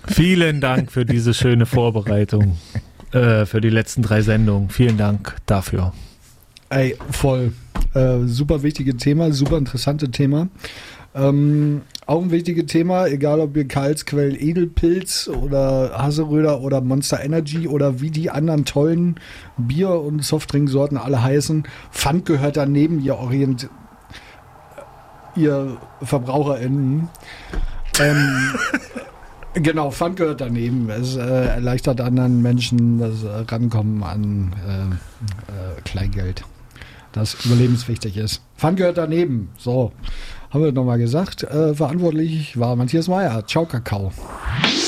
Vielen Dank für diese schöne Vorbereitung für die letzten 3 Sendungen. Vielen Dank dafür. Ey, voll. Super wichtiges Thema, super interessantes Thema. Auch ein wichtiges Thema, egal ob ihr Karlsquell Edelpilz oder Haseröder oder Monster Energy oder wie die anderen tollen Bier- und Softdrinksorten alle heißen. Pfand gehört daneben, ihr VerbraucherInnen. Genau, Pfand gehört daneben. Es erleichtert anderen Menschen das Rankommen an Kleingeld, das überlebenswichtig ist. Pfand gehört daneben. So, haben wir nochmal gesagt. Verantwortlich war Matthias Meyer. Ciao, Kakao.